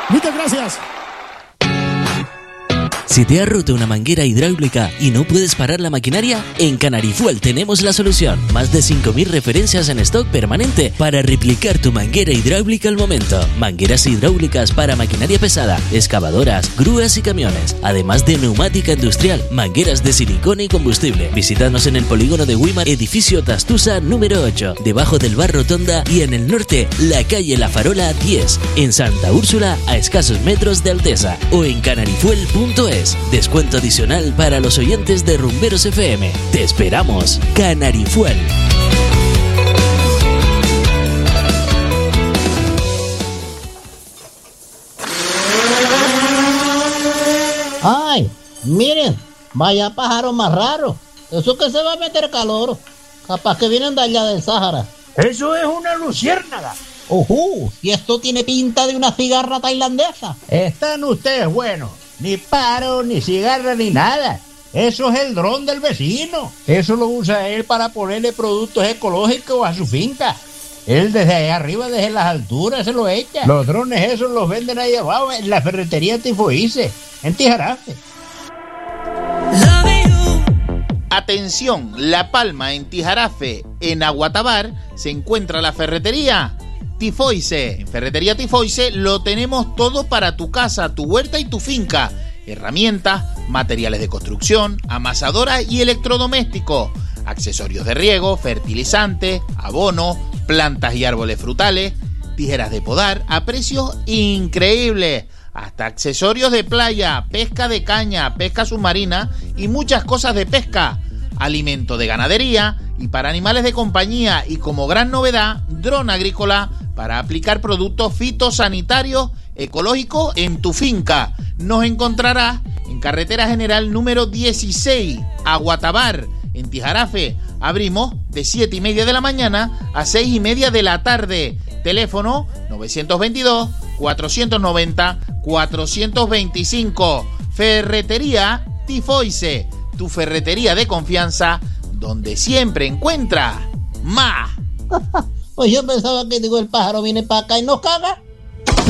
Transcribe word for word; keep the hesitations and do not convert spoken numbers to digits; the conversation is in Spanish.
Muchas gracias. Si te ha roto una manguera hidráulica y no puedes parar la maquinaria, en Canary Fuel tenemos la solución. Más de cinco mil referencias en stock permanente para replicar tu manguera hidráulica al momento. Mangueras hidráulicas para maquinaria pesada, excavadoras, grúas y camiones. Además de neumática industrial, mangueras de silicona y combustible. Visítanos en el polígono de Wimar, edificio Tastusa número ocho, debajo del bar Rotonda, y en el norte, la calle La Farola diez. En Santa Úrsula, a escasos metros de Alteza. O en canaryfuel punto es. Descuento adicional para los oyentes de Rumberos F M. ¡Te esperamos! Canary Fuel. ¡Ay! Miren, vaya pájaro más raro. Eso que se va a meter calor. Capaz que vienen de allá del Sáhara. Eso es una luciérnaga. ¡Ujú! Y esto tiene pinta de una cigarra tailandesa. Están ustedes buenos. Ni paro, ni cigarra, ni nada. Eso es el dron del vecino. Eso lo usa él para ponerle productos ecológicos a su finca. Él desde allá arriba, desde las alturas, se lo echa. Los drones esos los venden ahí abajo en la ferretería Tifoice, en Tijarafe. Atención, La Palma, en Tijarafe, en Aguatabar, se encuentra la ferretería Tifoice. En Ferretería Tifoice lo tenemos todo para tu casa, tu huerta y tu finca. Herramientas, materiales de construcción, amasadoras y electrodomésticos, accesorios de riego, fertilizantes, abono, plantas y árboles frutales, tijeras de podar a precios increíbles, hasta accesorios de playa, pesca de caña, pesca submarina y muchas cosas de pesca, alimento de ganadería y para animales de compañía, y como gran novedad, dron agrícola para aplicar productos fitosanitarios ecológicos en tu finca. Nos encontrarás en Carretera General número dieciséis, Aguatabar, en Tijarafe. Abrimos de siete y media de la mañana a seis y media de la tarde. Teléfono nueve dos dos, cuatro nueve cero, cuatro dos cinco. Ferretería Tifoice, tu ferretería de confianza, donde siempre encuentras más. Pues yo pensaba que digo el pájaro viene para acá y nos caga.